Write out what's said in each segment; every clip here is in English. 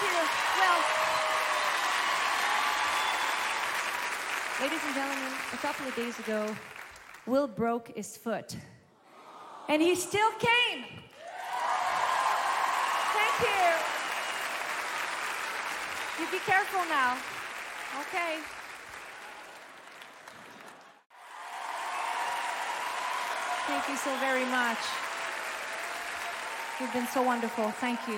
you. Well, ladies and gentlemen, a couple of days ago, Will broke his foot. And he still came. Thank you. You be careful now. Okay. Thank you so very much. You've been so wonderful. Thank you.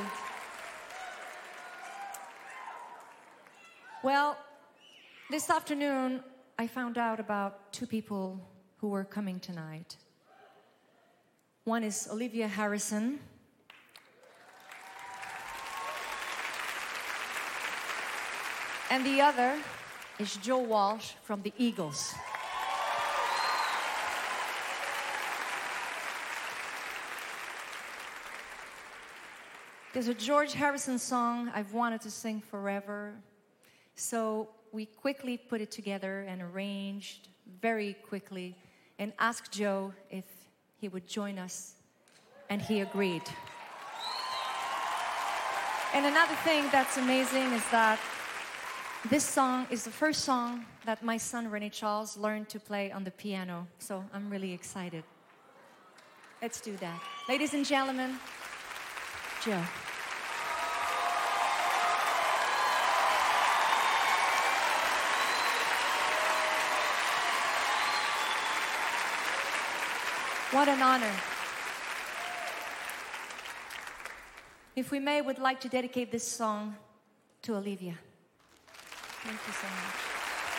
Well, this afternoon, I found out about two people who were coming tonight. One is Olivia Harrison. And the other is Joe Walsh from the Eagles. There's a George Harrison song I've wanted to sing forever. So we quickly put it together and arranged very quickly and asked Joe if he would join us, and he agreed. And another thing that's amazing is that this song is the first song that my son René Charles learned to play on the piano. So I'm really excited. Let's do that. Ladies and gentlemen, Joe. What an honor. If we may, would like to dedicate this song to Olivia. Thank you so much.